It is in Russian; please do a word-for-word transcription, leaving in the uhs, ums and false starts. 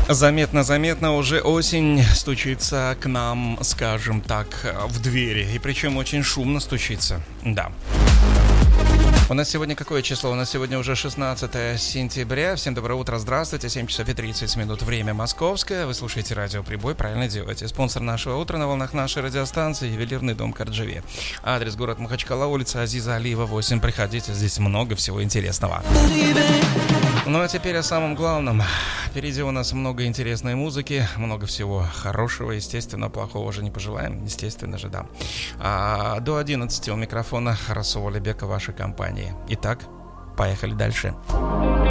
Заметно-заметно уже осень стучится к нам, скажем так, в двери. И причем очень шумно стучится. Да. У нас сегодня какое число? У нас сегодня уже шестнадцатое сентября. Всем доброе утро, здравствуйте. семь часов и тридцать минут, время московское. Вы слушаете радио «Прибой», правильно делаете. Спонсор нашего утра на волнах нашей радиостанции — ювелирный дом Корджеве. Адрес: город Махачкала, улица Азиза Алиева, восемь. Приходите, здесь много всего интересного. Ну а теперь о самом главном. Впереди у нас много интересной музыки, много всего хорошего, естественно, плохого же не пожелаем, естественно же, да. А до одиннадцати у микрофона Расул Алибека, вашей компании. Итак, поехали дальше.